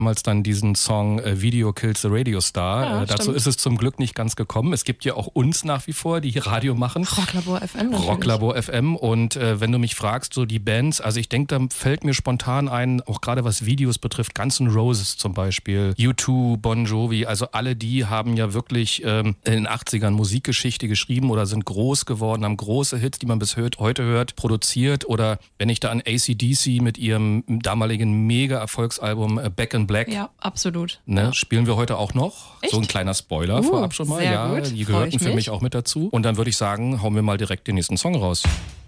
damals dann diesen Song Video Kills the Radio Star. Ja, dazu stimmt. ist es zum Glück nicht ganz gekommen. Es gibt ja auch uns nach wie vor, die Radio machen. Rocklabor FM natürlich. Rocklabor FM. Und wenn du mich fragst, so die Bands, also ich denke, da fällt mir spontan ein, auch gerade was Videos betrifft, Guns N' Roses zum Beispiel, U2, Bon Jovi, also alle die haben ja wirklich in den 80ern Musikgeschichte geschrieben oder sind groß geworden, haben große Hits, die man bis heute hört, produziert. Oder wenn ich da an AC/DC mit ihrem damaligen Mega-Erfolgsalbum Back in Black, Ja, absolut. ne, Ja. spielen wir heute auch noch. Echt? So ein kleiner Spoiler vorab schon mal. sehr Ja, gut. die Freu gehörten ich für mich. mich auch mit dazu. Und dann würde ich sagen, hauen wir mal direkt den nächsten Song raus.